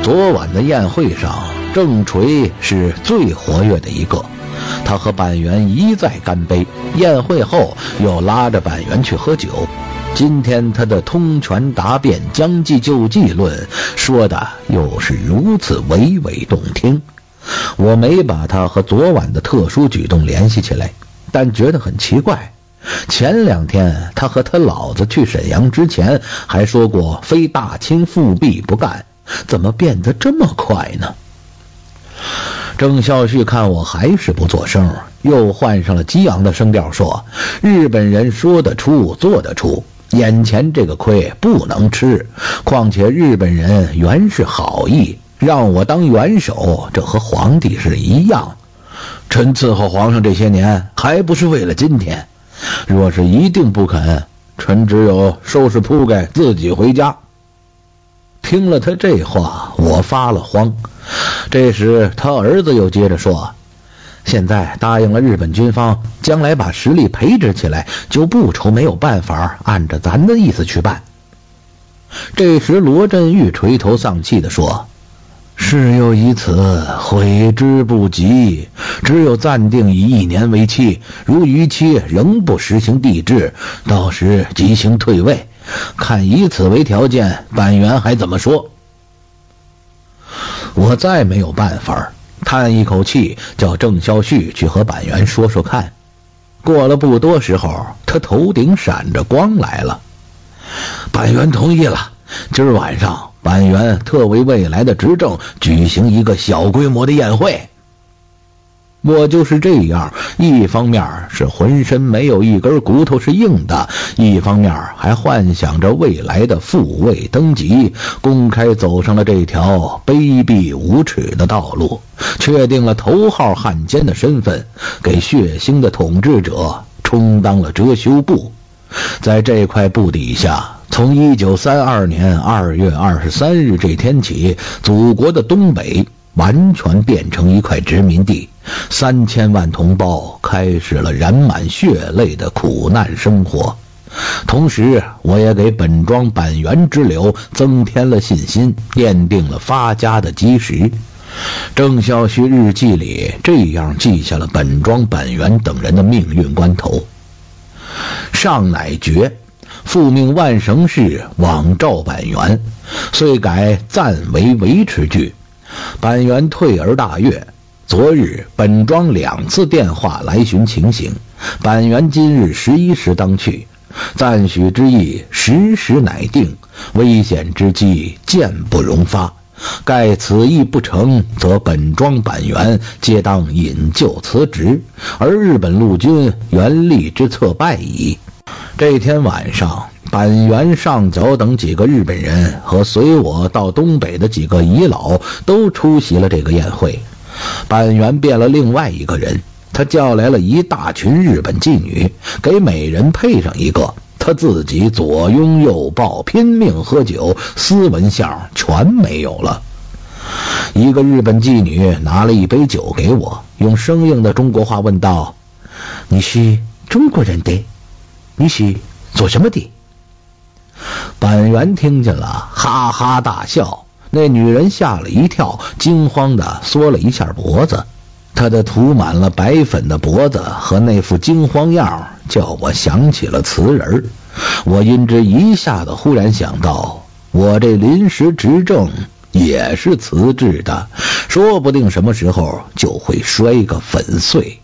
昨晚的宴会上，郑锤是最活跃的一个。他和板垣一再干杯，宴会后又拉着板垣去喝酒。今天他的通权达变、将计就计论说的又是如此娓娓动听。我没把他和昨晚的特殊举动联系起来，但觉得很奇怪。前2天他和他老子去沈阳之前还说过非大清复辟不干，怎么变得这么快呢？郑孝胥看我还是不作声，又换上了激昂的声调说：日本人说得出做得出，眼前这个亏不能吃，况且日本人原是好意，让我当元首，这和皇帝是一样。臣伺候皇上这些年还不是为了今天，若是一定不肯，臣只有收拾铺盖自己回家。听了他这话，我发了慌。这时他儿子又接着说：现在答应了日本军方，将来把实力培植起来，就不愁没有办法按着咱的意思去办。这时罗振玉垂头丧气地说：事有以此，悔之不及，只有暂定以1年为期，如逾期仍不实行帝制，到时即行退位，看以此为条件，板垣还怎么说？我再没有办法，叹一口气，叫郑孝胥去和板垣说说看。过了不多时候，他头顶闪着光来了。板垣同意了，今儿晚上板垣特为未来的执政举行一个小规模的宴会。我就是这样，一方面是浑身没有一根骨头是硬的，一方面还幻想着未来的复位登基，公开走上了这条卑鄙无耻的道路，确定了头号汉奸的身份，给血腥的统治者充当了遮羞布。在这块布底下，从1932年2月23日这天起，祖国的东北完全变成一块殖民地，3000万同胞开始了染满血泪的苦难生活。同时我也给本庄板垣之流增添了信心，奠定了发家的基石。郑孝胥日记里这样记下了本庄板垣等人的命运关头：上乃决，复命万绳氏往召板垣，遂改暂为维持句。板垣退而大悦。昨日本庄2次电话来询情形，板垣今日11时当去，赞许之意时时乃定，危险之机箭不容发，盖此意不成，则本庄板垣皆当引咎辞职，而日本陆军原力之策败矣。这天晚上，板垣、上角等几个日本人和随我到东北的几个遗老都出席了这个宴会。板垣变了另外一个人，他叫来了一大群日本妓女，给每人配上一个，他自己左拥右抱，拼命喝酒，斯文相全没有了。一个日本妓女拿了一杯酒给我，用生硬的中国话问道：你是中国人的？你是做什么的？板垣听见了，哈哈大笑。那女人吓了一跳，惊慌地缩了一下脖子。她的涂满了白粉的脖子和那副惊慌样，叫我想起了词人。我因之一下子忽然想到，我这临时执政也是瓷制的，说不定什么时候就会摔个粉碎。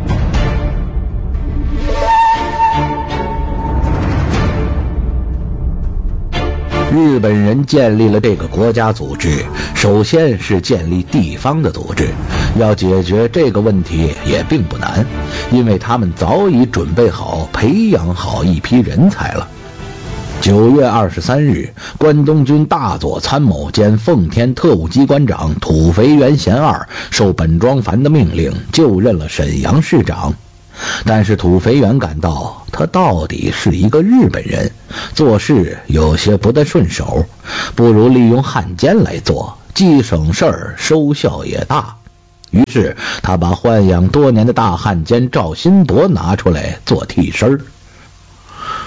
日本人建立了这个国家组织，首先是建立地方的组织，要解决这个问题也并不难，因为他们早已准备好培养好一批人才了。9月23日，关东军大佐参谋兼奉天特务机关长土肥原贤二受本庄繁的命令就任了沈阳市长。但是土肥原感到他到底是一个日本人，做事有些不太顺手，不如利用汉奸来做，既省事儿，收效也大。于是他把豢养多年的大汉奸赵新伯拿出来做替身。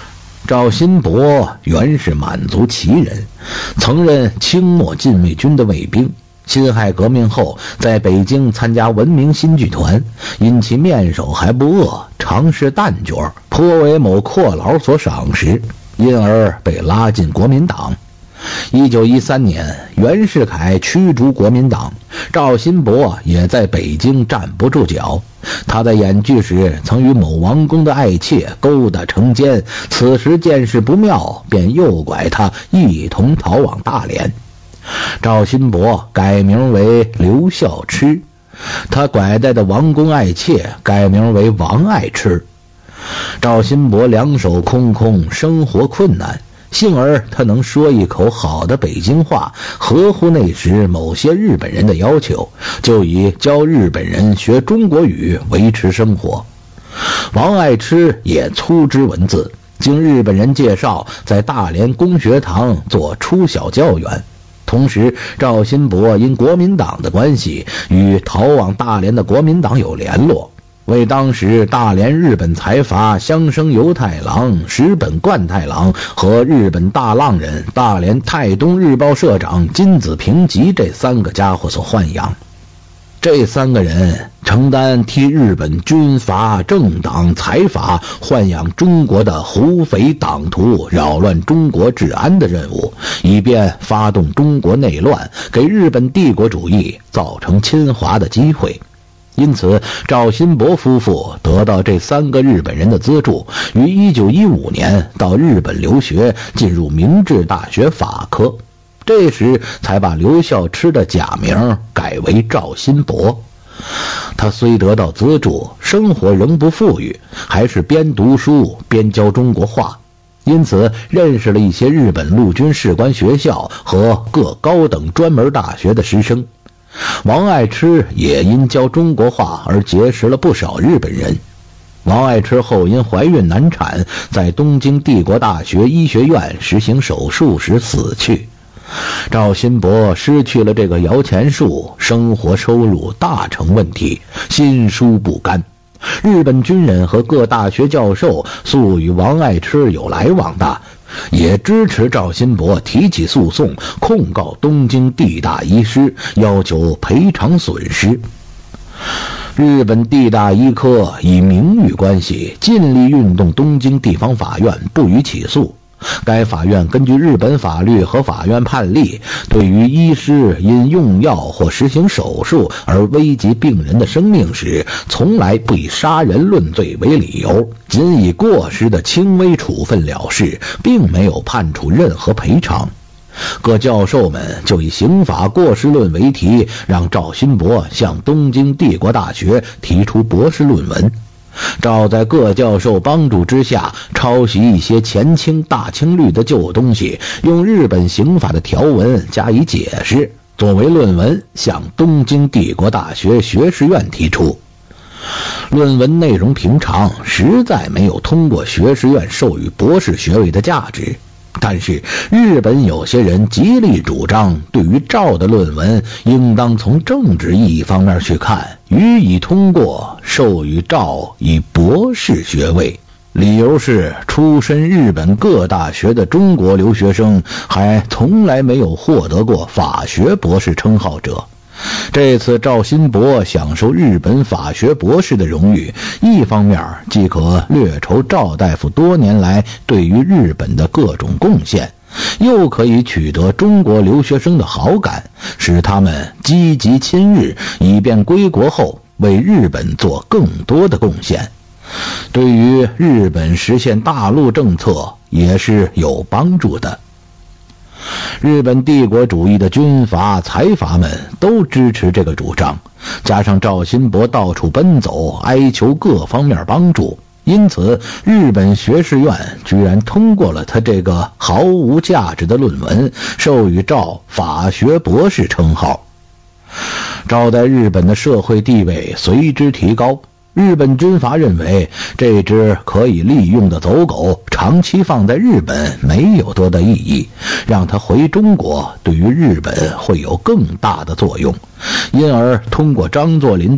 赵新伯原是满族旗人，曾任清末禁卫军的卫兵。辛亥革命后在北京参加文明新剧团，因其面首还不饿，常是旦角，颇为某阔佬所赏识，因而被拉进国民党。1913年，袁世凯驱逐国民党，赵新伯也在北京站不住脚。他在演剧时曾与某王公的爱妾勾搭成奸，此时见势不妙，便诱拐他一同逃往大连。赵新伯改名为刘孝痴，他拐带的王公爱妾改名为王爱痴。赵新伯两手空空，生活困难，幸而他能说一口好的北京话，合乎那时某些日本人的要求，就以教日本人学中国语维持生活。王爱痴也粗知文字，经日本人介绍，在大连公学堂做初小教员。同时，赵新伯因国民党的关系，与逃往大连的国民党有联络，为当时大连日本财阀香生游太郎、石本贯太郎和日本大浪人大连太东日报社长金子平吉这三个家伙所豢养。这三个人承担替日本军阀、政党、财阀豢养中国的胡匪党徒，扰乱中国治安的任务，以便发动中国内乱，给日本帝国主义造成侵华的机会。因此，赵新伯夫妇得到这三个日本人的资助，于1915年到日本留学，进入明治大学法科。这时才把刘孝痴的假名改为赵新伯。他虽得到资助，生活仍不富裕，还是边读书边教中国话，因此认识了一些日本陆军士官学校和各高等专门大学的师生。王爱痴也因教中国话而结识了不少日本人。王爱痴后因怀孕难产，在东京帝国大学医学院实行手术时死去。赵新伯失去了这个摇钱树，生活收入大成问题，心疏不甘。日本军人和各大学教授素与王爱痴有来往的，也支持赵新伯提起诉讼，控告东京地大医师，要求赔偿损失。日本地大医科以名誉关系尽力运动东京地方法院不予起诉。该法院根据日本法律和法院判例，对于医师因用药或实行手术而危及病人的生命时，从来不以杀人论罪为理由，仅以过失的轻微处分了事，并没有判处任何赔偿。各教授们就以刑法过失论为题，让赵新伯向东京帝国大学提出博士论文。赵在各教授帮助之下，抄袭一些前清大清律的旧东西，用日本刑法的条文加以解释，作为论文向东京帝国大学学士院提出。论文内容平常，实在没有通过学士院授予博士学位的价值。但是日本有些人极力主张，对于赵的论文应当从政治意义方面去看，予以通过，授予赵以博士学位。理由是出身日本各大学的中国留学生还从来没有获得过法学博士称号者。这次赵新伯享受日本法学博士的荣誉，一方面既可略筹赵大夫多年来对于日本的各种贡献，又可以取得中国留学生的好感，使他们积极亲日，以便归国后为日本做更多的贡献。对于日本实现大陆政策也是有帮助的。日本帝国主义的军阀、财阀们都支持这个主张，加上赵新伯到处奔走，哀求各方面帮助，因此日本学士院居然通过了他这个毫无价值的论文，授予赵法学博士称号。赵在日本的社会地位随之提高，日本军阀认为这只可以利用的走狗长期放在日本没有多大意义，让他回中国对于日本会有更大的作用，因而通过张作霖